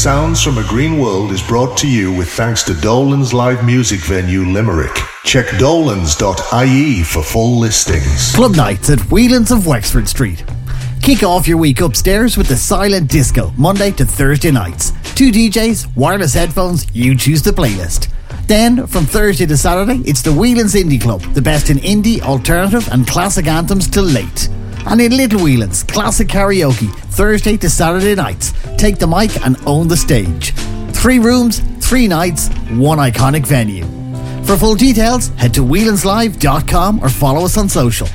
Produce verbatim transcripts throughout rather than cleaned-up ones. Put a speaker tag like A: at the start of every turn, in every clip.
A: Sounds from a Green World is brought to you with thanks to Dolan's live music venue Limerick. Check dolans dot I E for full listings.
B: Club nights at Whelan's of Wexford Street. Kick off your week upstairs with the Silent Disco, Monday to Thursday nights. Two D Js, wireless headphones, you choose the playlist. Then, from Thursday to Saturday, it's the Whelan's Indie Club, the best in indie, alternative and classic anthems till late. And in Little Whelan's, classic karaoke, Thursday to Saturday nights. Take the mic and own the stage. Three rooms, three nights, one iconic venue. For full details, head to whelans live dot com or follow us on social.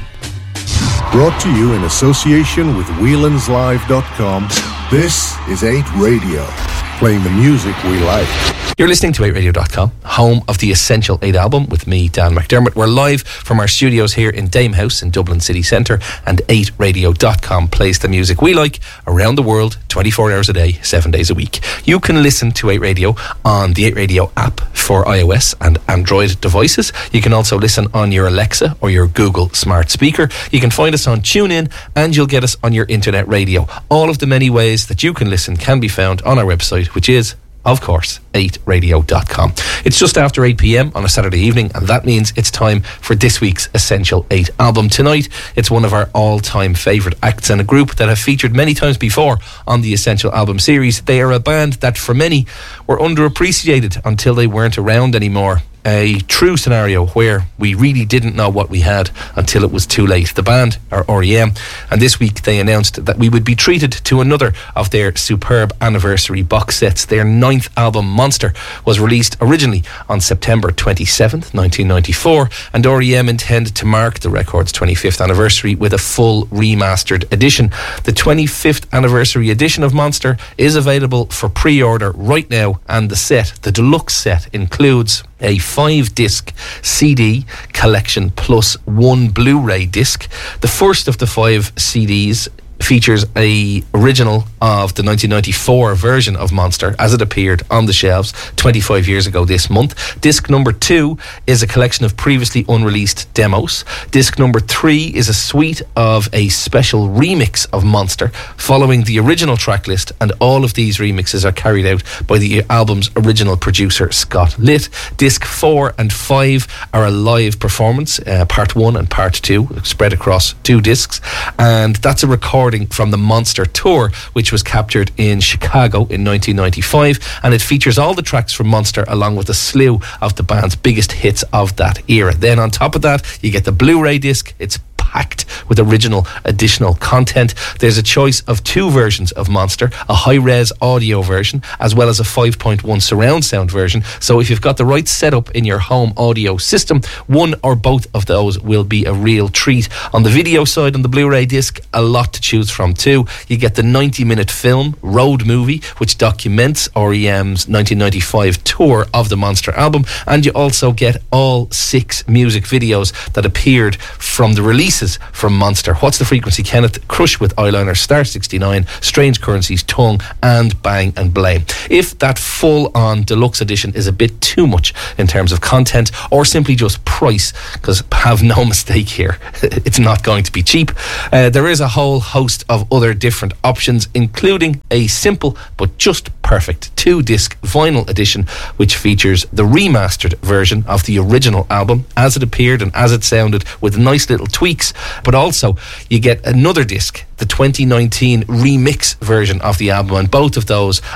A: Brought to you in association with whelans live dot com, this is eight Radio, playing the music we like.
C: You're listening to eight radio dot com, home of the Essential eight album with me, Dan McDermott. We're live from our studios here in Dame House in Dublin City Centre, and eight radio dot com plays the music we like around the world, twenty-four hours a day, seven days a week. You can listen to eight Radio on the eight Radio app for iOS and Android devices. You can also listen on your Alexa or your Google smart speaker. You can find us on TuneIn, and you'll get us on your internet radio. All of the many ways that you can listen can be found on our website, which is, of course, eight radio dot com. It's just after eight p.m. on a Saturday evening, and that means it's time for this week's Essential eight album. Tonight, it's one of our all-time favourite acts and a group that have featured many times before on the Essential album series. They are a band that, for many, were underappreciated until they weren't around anymore. A true scenario where we really didn't know what we had until it was too late. The band are R E M, and this week they announced that we would be treated to another of their superb anniversary box sets. Their ninth album, Monster, was released originally on September twenty-seventh, nineteen ninety-four, and R E M intend to mark the record's twenty-fifth anniversary with a full remastered edition. The twenty-fifth anniversary edition of Monster is available for pre-order right now, and the set, the deluxe set, includes a five-disc C D collection plus one Blu-ray disc. The first of the five C Ds features a original of the nineteen ninety-four version of Monster as it appeared on the shelves twenty-five years ago this month. Disc number two is a collection of previously unreleased demos. Disc number three is a suite of a special remix of Monster following the original track list, and all of these remixes are carried out by the album's original producer Scott Litt. Disc four and five are a live performance, uh, part one and part two, spread across two discs, and that's a recording from the Monster tour, which was captured in Chicago in nineteen ninety-five, and it features all the tracks from Monster along with a slew of the band's biggest hits of that era. Then on top of that, you get the Blu-ray disc. It's packed with original additional content. There's a choice of two versions of Monster, a high-res audio version as well as a five point one surround sound version. So if you've got the right setup in your home audio system, one or both of those will be a real treat. On the video side, on the Blu-ray disc, a lot to choose from too. You get the ninety minute film Road Movie, which documents R E M's nineteen ninety-five tour of the Monster album, and you also get all six music videos that appeared from the release from Monster: What's the Frequency, Kenneth, Crush with Eyeliner, Star sixty-nine, Strange Currencies, Tongue, and Bang and Blame. If that full-on deluxe edition is a bit too much in terms of content or simply just price, because have no mistake here, it's not going to be cheap, uh, there is a whole host of other different options, including a simple but just perfect two-disc vinyl edition, which features the remastered version of the original album as it appeared and as it sounded, with nice little tweaks. But also you get another disc, the twenty nineteen remix version of the album, and both of those